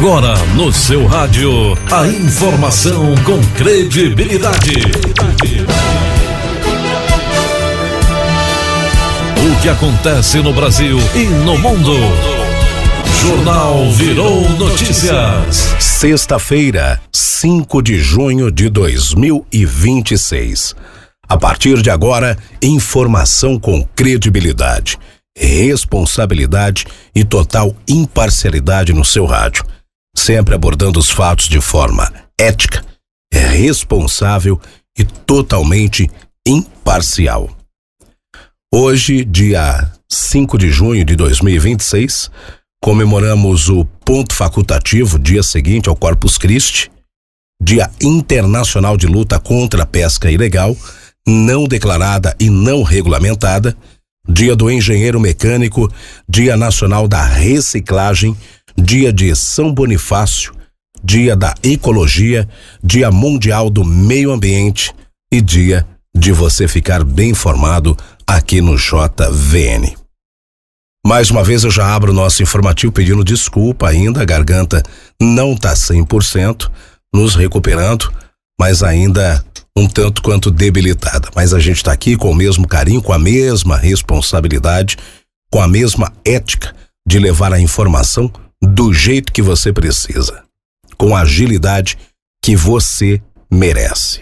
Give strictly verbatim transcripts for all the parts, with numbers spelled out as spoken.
Agora no seu rádio, a informação com credibilidade. O que acontece no Brasil e no mundo. Jornal Virou Notícias. Sexta-feira, cinco de junho de dois mil e vinte e seis. A partir de agora, informação com credibilidade, responsabilidade e total imparcialidade no seu rádio. Sempre abordando os fatos de forma ética, responsável e totalmente imparcial. Hoje, dia cinco de junho de dois mil e vinte e seis, comemoramos o ponto facultativo, dia seguinte ao Corpus Christi, Dia Internacional de Luta contra a Pesca Ilegal, não declarada e não regulamentada, Dia do Engenheiro Mecânico, Dia Nacional da Reciclagem, Dia de São Bonifácio, Dia da Ecologia, Dia Mundial do Meio Ambiente e Dia de você ficar bem informado aqui no J V N. Mais uma vez eu já abro o nosso informativo pedindo desculpa ainda, a garganta não está cem por cento, nos recuperando, mas ainda um tanto quanto debilitada. Mas a gente está aqui com o mesmo carinho, com a mesma responsabilidade, com a mesma ética de levar a informação do jeito que você precisa, com a agilidade que você merece.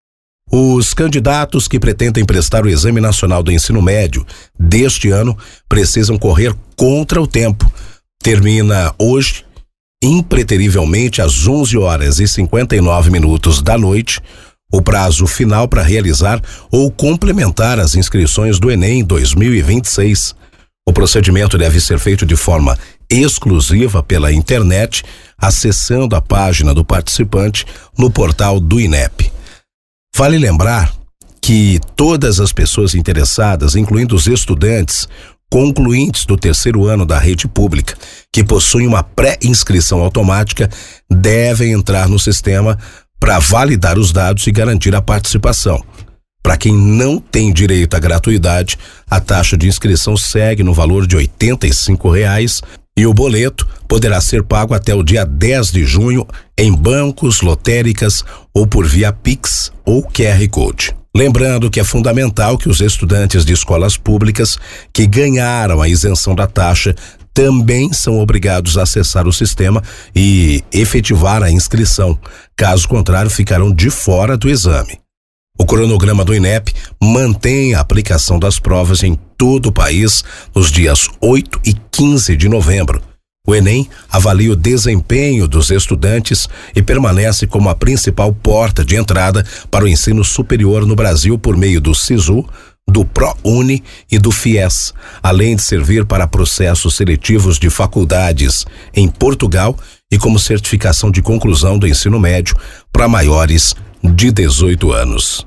Os candidatos que pretendem prestar o Exame Nacional do Ensino Médio deste ano precisam correr contra o tempo. Termina hoje, impreterivelmente, às onze horas e cinquenta e nove minutos da noite, o prazo final para realizar ou complementar as inscrições do Enem dois mil e vinte e seis. O procedimento deve ser feito de forma exclusiva pela internet, acessando a página do participante no portal do INEP. Vale lembrar que todas as pessoas interessadas, incluindo os estudantes concluintes do terceiro ano da rede pública, que possuem uma pré-inscrição automática, devem entrar no sistema para validar os dados e garantir a participação. Para quem não tem direito à gratuidade, a taxa de inscrição segue no valor de oitenta e cinco reais e o boleto poderá ser pago até o dia dez de junho em bancos, lotéricas ou por via Pix ou Q R Code. Lembrando que é fundamental que os estudantes de escolas públicas que ganharam a isenção da taxa também são obrigados a acessar o sistema e efetivar a inscrição. Caso contrário, ficarão de fora do exame. O cronograma do INEP mantém a aplicação das provas em todo o país nos dias oito e quinze de novembro. O Enem avalia o desempenho dos estudantes e permanece como a principal porta de entrada para o ensino superior no Brasil por meio do SISU, do ProUni e do FIES, além de servir para processos seletivos de faculdades em Portugal e como certificação de conclusão do ensino médio para maiores de dezoito anos.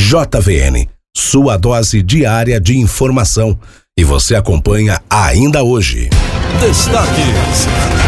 J V N, sua dose diária de informação. E você acompanha ainda hoje. Destaques.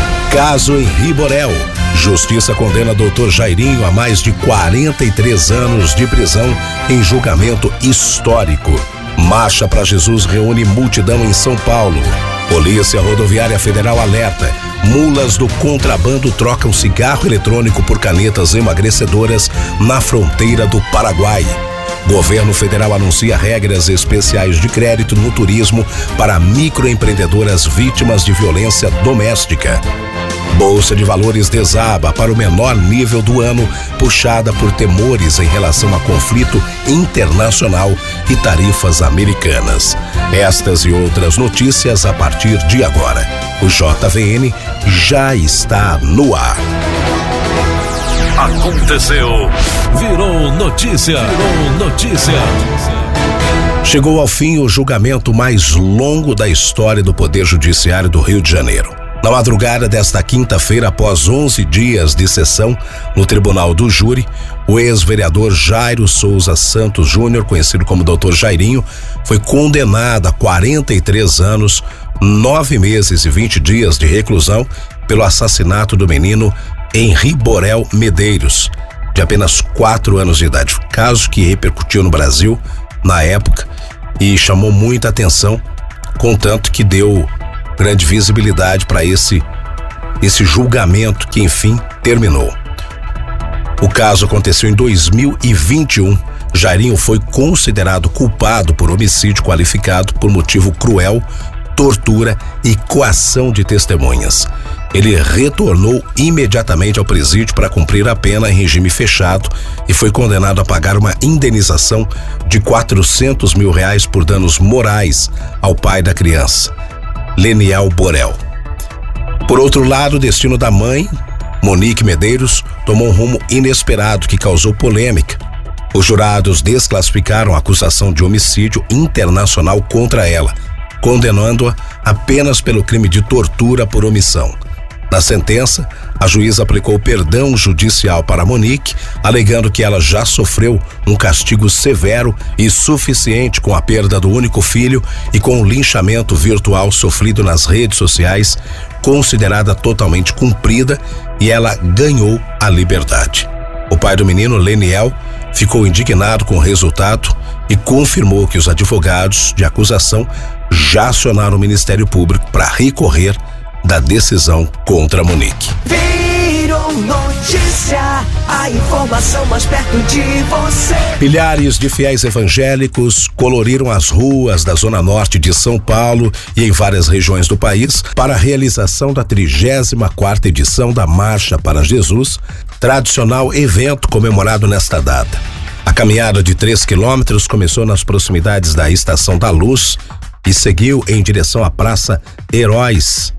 Caso em Riborel. Justiça condena doutor Jairinho a mais de quarenta e três anos de prisão em julgamento histórico. Marcha para Jesus reúne multidão em São Paulo. Polícia Rodoviária Federal alerta. Mulas do contrabando trocam cigarro eletrônico por canetas emagrecedoras na fronteira do Paraguai. Governo Federal anuncia regras especiais de crédito no turismo para microempreendedoras vítimas de violência doméstica. Bolsa de Valores desaba para o menor nível do ano, puxada por temores em relação a conflito internacional e tarifas americanas. Estas e outras notícias a partir de agora. O J V N já está no ar. Aconteceu. Virou notícia. Virou notícia. Chegou ao fim o julgamento mais longo da história do Poder Judiciário do Rio de Janeiro. Na madrugada desta quinta-feira, após onze dias de sessão no Tribunal do Júri, o ex-vereador Jairo Souza Santos Júnior, conhecido como doutor Jairinho, foi condenado a quarenta e três anos, nove meses e vinte dias de reclusão pelo assassinato do menino Henri Borel Medeiros, de apenas quatro anos de idade. Caso que repercutiu no Brasil na época e chamou muita atenção, contanto que deu grande visibilidade para esse esse julgamento que enfim terminou. O caso aconteceu em dois mil e vinte e um. Jairinho foi considerado culpado por homicídio qualificado por motivo cruel, tortura e coação de testemunhas. Ele retornou imediatamente ao presídio para cumprir a pena em regime fechado e foi condenado a pagar uma indenização de quatrocentos mil reais por danos morais ao pai da criança, Leniel Borel. Por outro lado, o destino da mãe, Monique Medeiros, tomou um rumo inesperado que causou polêmica. Os jurados desclassificaram a acusação de homicídio internacional contra ela, condenando-a apenas pelo crime de tortura por omissão. Na sentença, a juíza aplicou perdão judicial para Monique, alegando que ela já sofreu um castigo severo e suficiente com a perda do único filho e com o linchamento virtual sofrido nas redes sociais, considerada totalmente cumprida, e ela ganhou a liberdade. O pai do menino, Leniel, ficou indignado com o resultado e confirmou que os advogados de acusação já acionaram o Ministério Público para recorrer da decisão contra Monique. Virou notícia, a informação mais perto de você. Milhares de fiéis evangélicos coloriram as ruas da zona norte de São Paulo e em várias regiões do país para a realização da trigésima quarta edição da Marcha para Jesus, tradicional evento comemorado nesta data. A caminhada de três quilômetros começou nas proximidades da Estação da Luz e seguiu em direção à Praça Heróis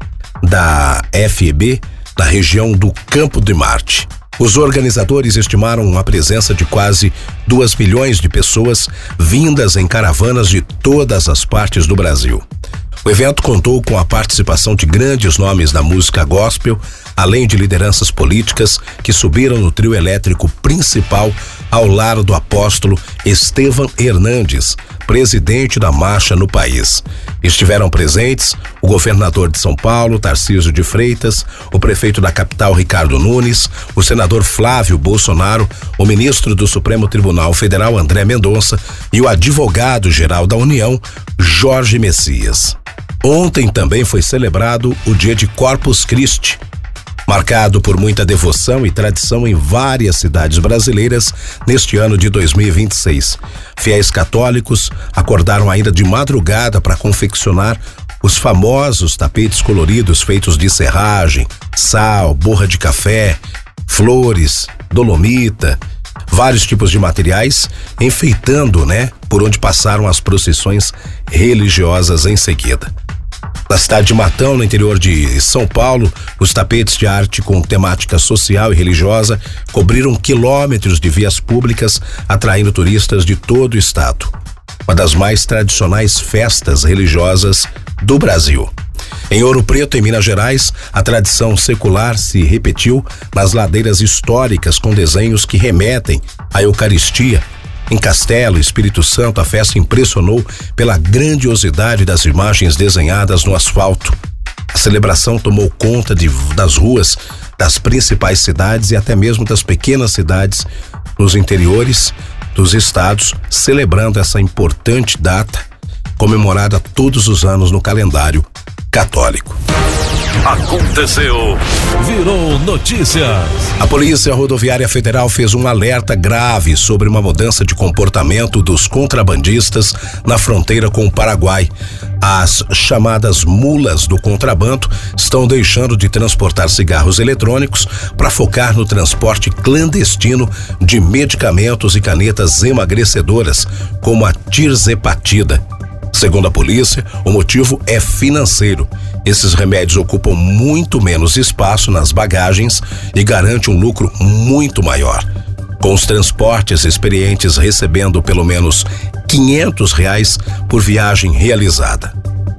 da F E B, na região do Campo de Marte. Os organizadores estimaram uma presença de quase duas milhões de pessoas vindas em caravanas de todas as partes do Brasil. O evento contou com a participação de grandes nomes da música gospel, além de lideranças políticas que subiram no trio elétrico principal ao lado do apóstolo Estevam Hernandes, presidente da marcha no país. Estiveram presentes o governador de São Paulo, Tarcísio de Freitas, o prefeito da capital, Ricardo Nunes, o senador Flávio Bolsonaro, o ministro do Supremo Tribunal Federal, André Mendonça, e o advogado-geral da União, Jorge Messias. Ontem também foi celebrado o dia de Corpus Christi, marcado por muita devoção e tradição em várias cidades brasileiras neste ano de dois mil e vinte e seis. Fiéis católicos acordaram ainda de madrugada para confeccionar os famosos tapetes coloridos feitos de serragem, sal, borra de café, flores, dolomita, vários tipos de materiais, enfeitando, né, por onde passaram as procissões religiosas em seguida. Na cidade de Matão, no interior de São Paulo, os tapetes de arte com temática social e religiosa cobriram quilômetros de vias públicas, atraindo turistas de todo o estado. Uma das mais tradicionais festas religiosas do Brasil. Em Ouro Preto, em Minas Gerais, a tradição secular se repetiu nas ladeiras históricas com desenhos que remetem à Eucaristia. Em Castelo, Espírito Santo, a festa impressionou pela grandiosidade das imagens desenhadas no asfalto. A celebração tomou conta de, das ruas das principais cidades e até mesmo das pequenas cidades nos interiores dos estados, celebrando essa importante data, comemorada todos os anos no calendário católico. Aconteceu, virou notícias. A Polícia Rodoviária Federal fez um alerta grave sobre uma mudança de comportamento dos contrabandistas na fronteira com o Paraguai. As chamadas mulas do contrabando estão deixando de transportar cigarros eletrônicos para focar no transporte clandestino de medicamentos e canetas emagrecedoras, como a tirzepatida. Segundo a polícia, o motivo é financeiro. Esses remédios ocupam muito menos espaço nas bagagens e garantem um lucro muito maior. Com os transportes experientes recebendo pelo menos quinhentos reais por viagem realizada.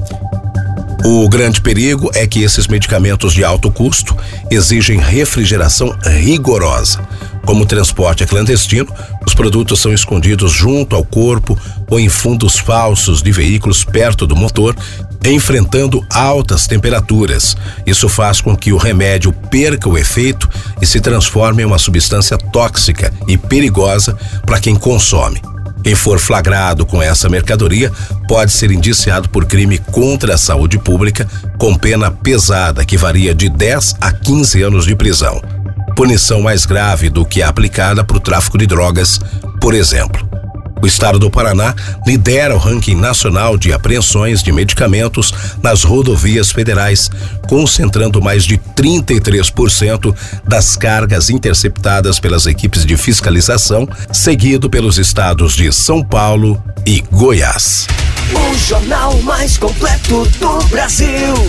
O grande perigo é que esses medicamentos de alto custo exigem refrigeração rigorosa. Como o transporte é clandestino, os produtos são escondidos junto ao corpo ou em fundos falsos de veículos perto do motor, enfrentando altas temperaturas. Isso faz com que o remédio perca o efeito e se transforme em uma substância tóxica e perigosa para quem consome. Quem for flagrado com essa mercadoria pode ser indiciado por crime contra a saúde pública, com pena pesada que varia de dez a quinze anos de prisão. Punição mais grave do que a aplicada para o tráfico de drogas, por exemplo. O estado do Paraná lidera o ranking nacional de apreensões de medicamentos nas rodovias federais, concentrando mais de trinta e três por cento das cargas interceptadas pelas equipes de fiscalização, seguido pelos estados de São Paulo e Goiás. O jornal mais completo do Brasil.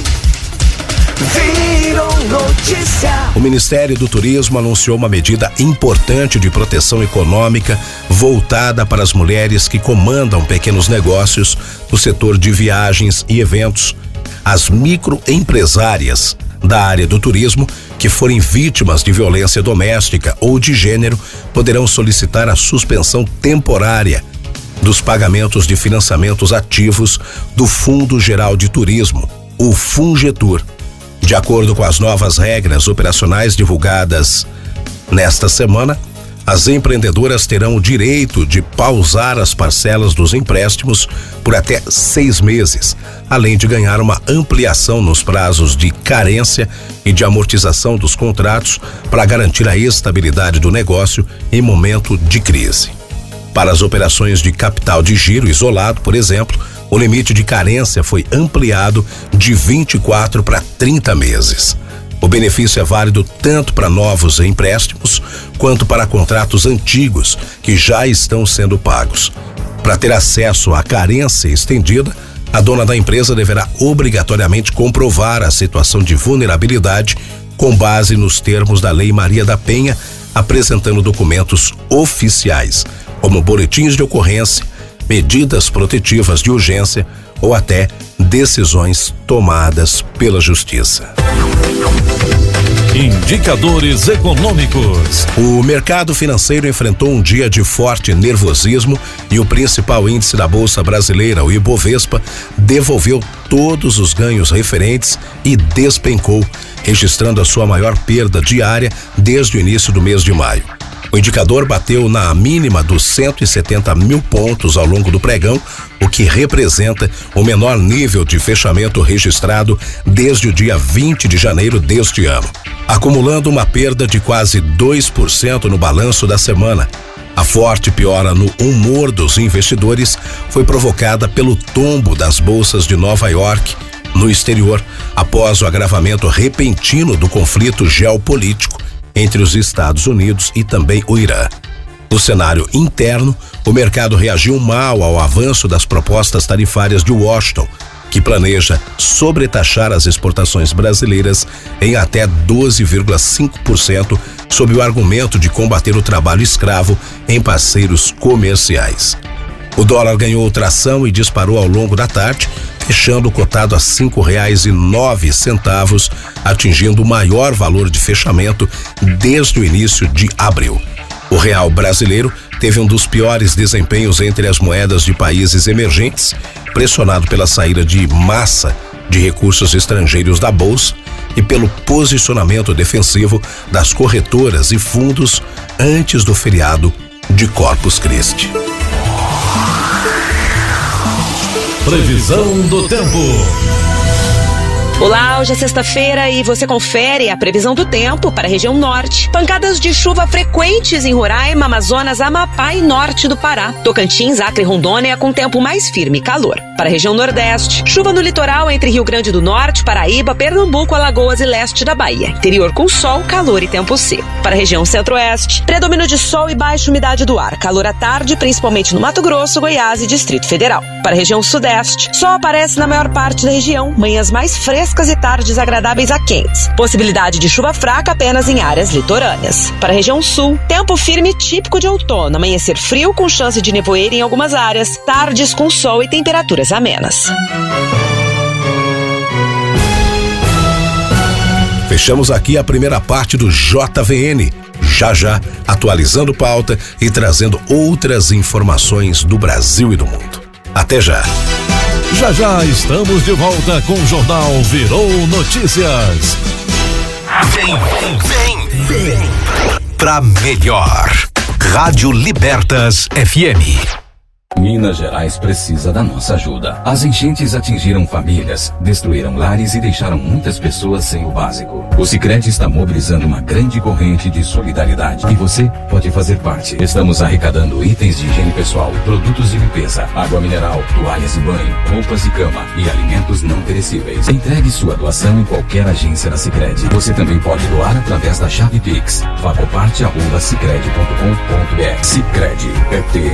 Virou notícia. O Ministério do Turismo anunciou uma medida importante de proteção econômica voltada para as mulheres que comandam pequenos negócios no setor de viagens e eventos. As microempresárias da área do turismo que forem vítimas de violência doméstica ou de gênero poderão solicitar a suspensão temporária dos pagamentos de financiamentos ativos do Fundo Geral de Turismo, o Fungetur. De acordo com as novas regras operacionais divulgadas nesta semana, as empreendedoras terão o direito de pausar as parcelas dos empréstimos por até seis meses, além de ganhar uma ampliação nos prazos de carência e de amortização dos contratos para garantir a estabilidade do negócio em momento de crise. Para as operações de capital de giro isolado, por exemplo, o limite de carência foi ampliado de vinte e quatro para trinta meses. O benefício é válido tanto para novos empréstimos quanto para contratos antigos que já estão sendo pagos. Para ter acesso à carência estendida, a dona da empresa deverá obrigatoriamente comprovar a situação de vulnerabilidade com base nos termos da Lei Maria da Penha, apresentando documentos oficiais, como boletins de ocorrência, medidas protetivas de urgência ou até decisões tomadas pela Justiça. Indicadores econômicos. O mercado financeiro enfrentou um dia de forte nervosismo e o principal índice da Bolsa Brasileira, o Ibovespa, devolveu todos os ganhos referentes e despencou, registrando a sua maior perda diária desde o início do mês de maio. O indicador bateu na mínima dos cento e setenta mil pontos ao longo do pregão, o que representa o menor nível de fechamento registrado desde o dia vinte de janeiro deste ano, acumulando uma perda de quase dois por cento no balanço da semana. A forte piora no humor dos investidores foi provocada pelo tombo das bolsas de Nova York no exterior, após o agravamento repentino do conflito geopolítico entre os Estados Unidos e também o Irã. No cenário interno, o mercado reagiu mal ao avanço das propostas tarifárias de Washington, que planeja sobretaxar as exportações brasileiras em até doze vírgula cinco por cento sob o argumento de combater o trabalho escravo em parceiros comerciais. O dólar ganhou tração e disparou ao longo da tarde, fechando cotado a cinco reais e nove centavos, atingindo o maior valor de fechamento desde o início de abril. O real brasileiro teve um dos piores desempenhos entre as moedas de países emergentes, pressionado pela saída de massa de recursos estrangeiros da bolsa e pelo posicionamento defensivo das corretoras e fundos antes do feriado de Corpus Christi. Previsão do tempo. Olá, hoje é sexta-feira e você confere a previsão do tempo para a região norte. Pancadas de chuva frequentes em Roraima, Amazonas, Amapá e norte do Pará. Tocantins, Acre e Rondônia com tempo mais firme e calor. Para a região nordeste, chuva no litoral entre Rio Grande do Norte, Paraíba, Pernambuco, Alagoas e leste da Bahia. Interior com sol, calor e tempo seco. Para a região centro-oeste, predomínio de sol e baixa umidade do ar. Calor à tarde, principalmente no Mato Grosso, Goiás e Distrito Federal. Para a região sudeste, sol aparece na maior parte da região, manhãs mais frescas e tardes agradáveis a quentes. Possibilidade de chuva fraca apenas em áreas litorâneas. Para a região sul, tempo firme típico de outono. Amanhecer frio com chance de nevoeiro em algumas áreas. Tardes com sol e temperaturas amenas. Fechamos aqui a primeira parte do J V N. Já já, atualizando pauta e trazendo outras informações do Brasil e do mundo. Até já! Já já estamos de volta com o Jornal Virou Notícias. Vem, vem, vem, vem pra melhor. Rádio Libertas F M. Minas Gerais precisa da nossa ajuda. As enchentes atingiram famílias, destruíram lares e deixaram muitas pessoas sem o básico. O Sicredi está mobilizando uma grande corrente de solidariedade e você pode fazer parte. Estamos arrecadando itens de higiene pessoal, produtos de limpeza, água mineral, toalhas de banho, roupas de cama e alimentos não perecíveis. Entregue sua doação em qualquer agência da Sicredi. Você também pode doar através da chave Pix. Vá por parte arroba sicredi ponto com ponto br. Sicredi é ter